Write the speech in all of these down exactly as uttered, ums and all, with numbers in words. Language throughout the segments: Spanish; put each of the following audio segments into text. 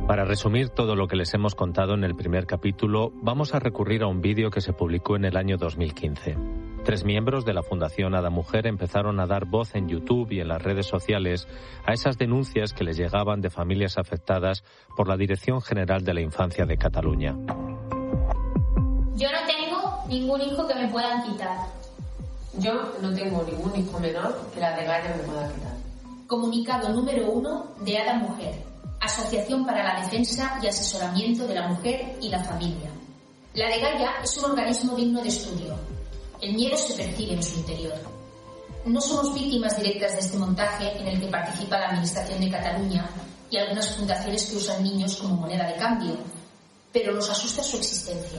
Para resumir todo lo que les hemos contado en el primer capítulo, vamos a recurrir a un vídeo que se publicó en el año dos mil quince. Tres miembros de la Fundación Ada Mujer empezaron a dar voz en YouTube y en las redes sociales a esas denuncias que les llegaban de familias afectadas por la Dirección General de la Infancia de Cataluña. Yo no tengo ningún hijo que me puedan quitar. Yo no tengo ningún hijo menor que la Degalla me pueda quitar. Comunicado número uno de Ada Mujer, Asociación para la Defensa y Asesoramiento de la Mujer y la Familia. La Degalla es un organismo digno de estudio. El miedo se percibe en su interior. No somos víctimas directas de este montaje en el que participa la Administración de Cataluña y algunas fundaciones que usan niños como moneda de cambio, pero nos asusta su existencia.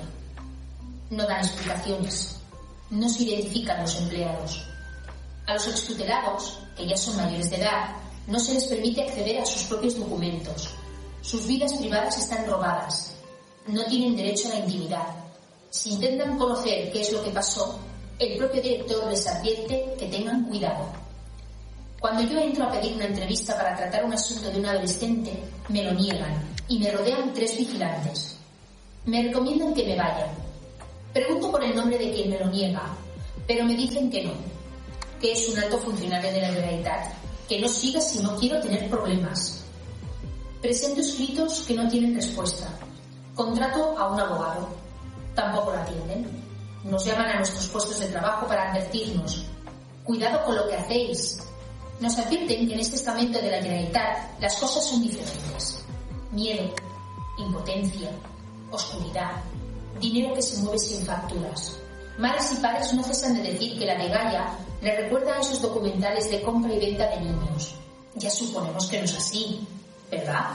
No dan explicaciones. No se identifican los empleados. A los extutelados, que ya son mayores de edad, no se les permite acceder a sus propios documentos. Sus vidas privadas están robadas. No tienen derecho a la intimidad. Si intentan conocer qué es lo que pasó, el propio director les advierte que tengan cuidado. Cuando yo entro a pedir una entrevista para tratar un asunto de un adolescente, me lo niegan y me rodean tres vigilantes. Me recomiendan que me vaya. Pregunto por el nombre de quien me lo niega, pero me dicen que no, que es un alto funcionario de la Generalitat, que no siga si no quiero tener problemas. Presento escritos que no tienen respuesta. Contrato a un abogado. Tampoco lo atienden. Nos llaman a nuestros puestos de trabajo para advertirnos. Cuidado con lo que hacéis. Nos advierten que en este estamento de la Generalitat las cosas son diferentes. Miedo, impotencia, oscuridad, dinero que se mueve sin facturas. Madres y padres no cesan de decir que la Degalla le recuerda a esos documentales de compra y venta de niños. Ya suponemos que no es así, ¿verdad?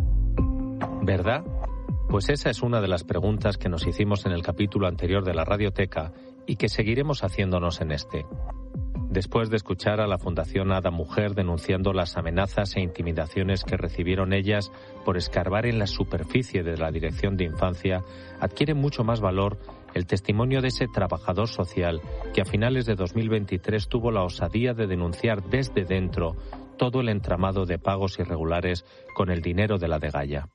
¿Verdad? Pues esa es una de las preguntas que nos hicimos en el capítulo anterior de la Radioteca y que seguiremos haciéndonos en este. Después de escuchar a la Fundación Ada Mujer denunciando las amenazas e intimidaciones que recibieron ellas por escarbar en la superficie de la Dirección de Infancia, adquiere mucho más valor el testimonio de ese trabajador social que a finales de dos mil veintitrés tuvo la osadía de denunciar desde dentro todo el entramado de pagos irregulares con el dinero de la Degalla.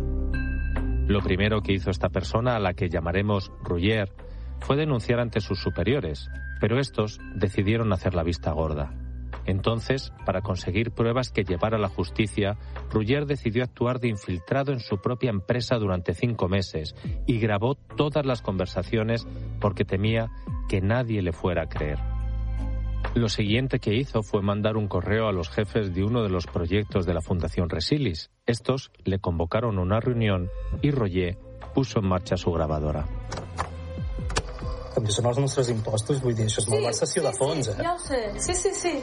Lo primero que hizo esta persona, a la que llamaremos Ruller, fue denunciar ante sus superiores, pero estos decidieron hacer la vista gorda. Entonces, para conseguir pruebas que llevar a la justicia, Ruller decidió actuar de infiltrado en su propia empresa durante cinco meses y grabó todas las conversaciones porque temía que nadie le fuera a creer. Lo siguiente que hizo fue mandar un correo a los jefes de uno de los proyectos de la Fundación Resilis. Estos le convocaron a una reunión y Ruller puso en marcha su grabadora. També són els nostres impostos, vull dir, això és molt malversació de fons, eh? Ja ho sé, sí, sí, sí.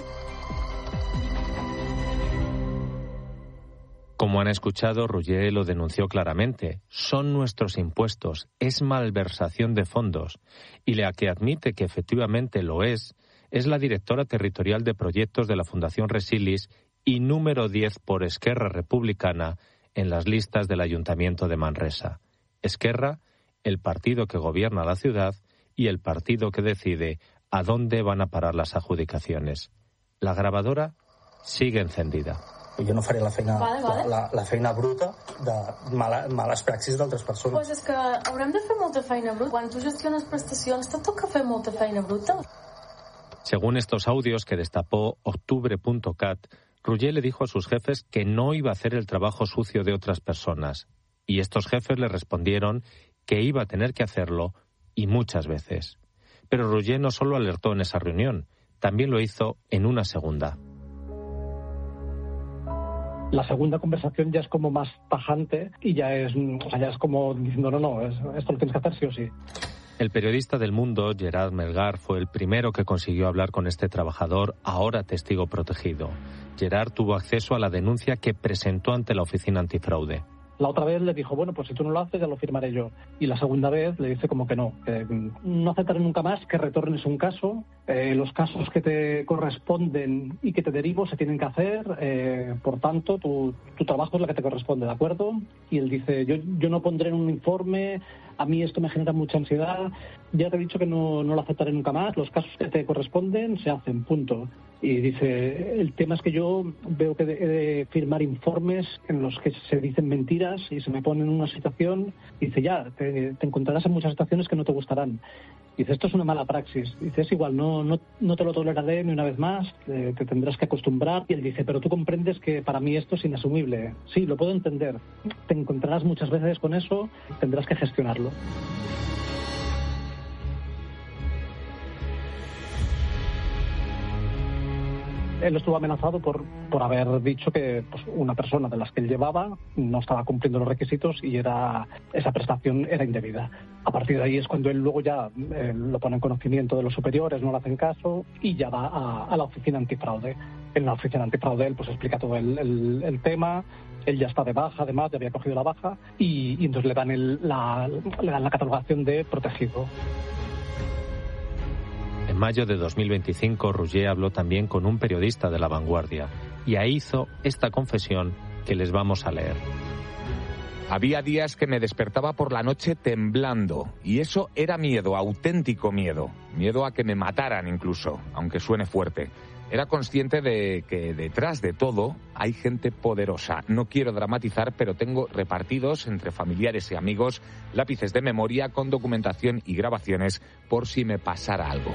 Como han escuchado, Ruller lo denunció claramente. Son nuestros impuestos, es malversación de fondos. Y la que admite que efectivamente lo es, es la directora territorial de proyectos de la Fundación Resilis y número diez por Esquerra Republicana en las listas del Ayuntamiento de Manresa. Esquerra, el partido que gobierna la ciudad, y el partido que decide a dónde van a parar las adjudicaciones. La grabadora sigue encendida. Jo no faré la feina, vale, vale. La, la feina bruta de mala, males praxis d'altres persones. Pues és que haurem de fer molta feina bruta. Quan tu gestiones prestacions, te toca fer molta feina bruta. Según estos audios que destapó octubre punto cat, Ruller le dijo a sus jefes que no iba a hacer el trabajo sucio de otras personas. Y estos jefes le respondieron que iba a tener que hacerlo y muchas veces. Pero Ruller no solo alertó en esa reunión, también lo hizo en una segunda. La segunda conversación ya es como más tajante y ya es, o sea, ya es como diciendo, no, no, es, esto lo tienes que hacer sí o sí. El periodista del Mundo, Gerard Melgar, fue el primero que consiguió hablar con este trabajador, ahora testigo protegido. Gerard tuvo acceso a la denuncia que presentó ante la Oficina Antifraude. La otra vez le dijo, bueno, pues si tú no lo haces ya lo firmaré yo. Y la segunda vez le dice como que no, que no aceptaré nunca más que retornes un caso Eh, los casos que te corresponden y que te derivo se tienen que hacer, eh, por tanto, tu, tu trabajo es la que te corresponde, ¿de acuerdo? Y él dice, yo, yo no pondré en un informe, a mí esto me genera mucha ansiedad, ya te he dicho que no, no lo aceptaré nunca más, los casos que te corresponden se hacen, punto. Y dice, el tema es que yo veo que he de firmar informes en los que se dicen mentiras y se me pone en una situación, dice, ya, te, te encontrarás en muchas situaciones que no te gustarán. Dice, esto es una mala praxis. Dice, es igual, no, no, no te lo toleraré ni una vez más, te, te tendrás que acostumbrar. Y él dice, pero tú comprendes que para mí esto es inasumible. Sí, lo puedo entender. Te encontrarás muchas veces con eso, tendrás que gestionarlo. Él estuvo amenazado por, por haber dicho que pues, una persona de las que él llevaba no estaba cumpliendo los requisitos y era esa prestación era indebida. A partir de ahí es cuando él luego ya eh, lo pone en conocimiento de los superiores, no le hacen caso y ya va a, a la oficina antifraude. En la oficina antifraude él pues explica todo el, el, el tema. Él ya está de baja, además, ya había cogido la baja y, y entonces le dan, el, la, le dan la catalogación de protegido. En mayo de dos mil veinticinco, Roger habló también con un periodista de La Vanguardia y ahí hizo esta confesión que les vamos a leer. Había días que me despertaba por la noche temblando y eso era miedo, auténtico miedo. Miedo a que me mataran incluso, aunque suene fuerte. Era consciente de que detrás de todo hay gente poderosa. No quiero dramatizar, pero tengo repartidos entre familiares y amigos lápices de memoria con documentación y grabaciones por si me pasara algo.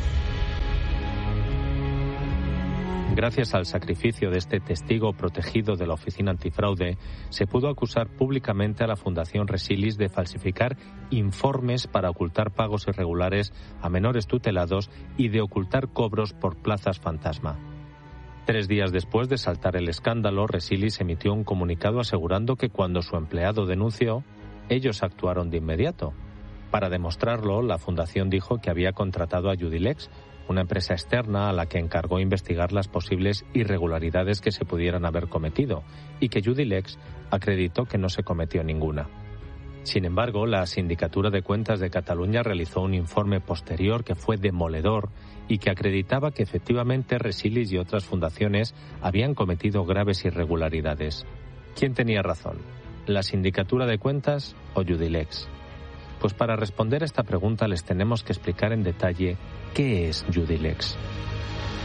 Gracias al sacrificio de este testigo protegido de la Oficina Antifraude, se pudo acusar públicamente a la Fundación Resilis de falsificar informes para ocultar pagos irregulares a menores tutelados y de ocultar cobros por plazas fantasma. Tres días después de saltar el escándalo, Resilis emitió un comunicado asegurando que cuando su empleado denunció, ellos actuaron de inmediato. Para demostrarlo, la Fundación dijo que había contratado a Judilex, una empresa externa a la que encargó investigar las posibles irregularidades que se pudieran haber cometido, y que Judilex acreditó que no se cometió ninguna. Sin embargo, la Sindicatura de Cuentas de Cataluña realizó un informe posterior que fue demoledor y que acreditaba que efectivamente Resilis y otras fundaciones habían cometido graves irregularidades. ¿Quién tenía razón? ¿La Sindicatura de Cuentas o Judilex? Pues para responder a esta pregunta les tenemos que explicar en detalle qué es Judilex.